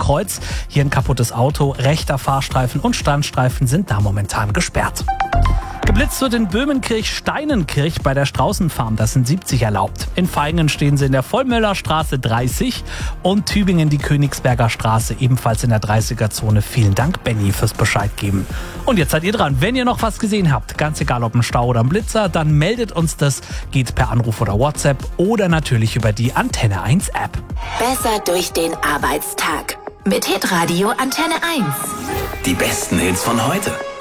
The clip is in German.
Kreuz. Hier ein kaputtes Auto, rechter Fahrstreifen und Standstreifen sind da momentan gesperrt. Geblitzt wird in Böhmenkirch-Steinenkirch bei der Straußenfarm, das sind 70 erlaubt. In Vaihingen stehen sie in der Vollmöllerstraße 30 und Tübingen die Königsberger Straße, ebenfalls in der 30er-Zone. Vielen Dank, Benny, fürs Bescheid geben. Und jetzt seid ihr dran. Wenn ihr noch was gesehen habt, ganz egal ob ein Stau oder ein Blitzer, dann meldet uns das. Geht per Anruf oder WhatsApp oder natürlich über die Antenne 1 App. Besser durch den Arbeitstag mit Hitradio Antenne 1. Die besten Hits von heute.